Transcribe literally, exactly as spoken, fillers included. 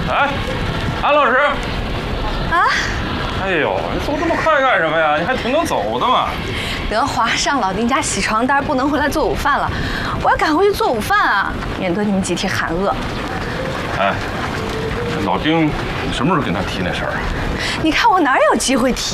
哎，安老师。 啊。 哎呦，你走这么快干什么呀？你还挺能走的嘛。 德华上老丁家洗床单，不能回来做午饭了，我要赶回去做午饭啊，免得你们集体喊饿。 哎，老丁，你什么时候跟他提那事儿啊？ 你看我哪有机会提？